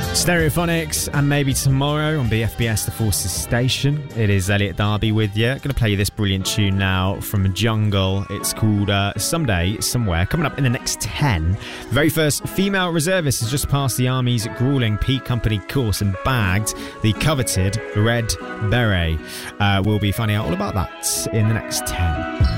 Stereophonics, and maybe tomorrow on BFBS The Forces Station. It is Elliot Darby with you. Going to play you this brilliant tune now from Jungle. It's called Someday, Somewhere. Coming up in the next 10. The very first female reservist has just passed the Army's grueling P Company course and bagged the coveted Red Beret. We'll be finding out all about that in the next 10.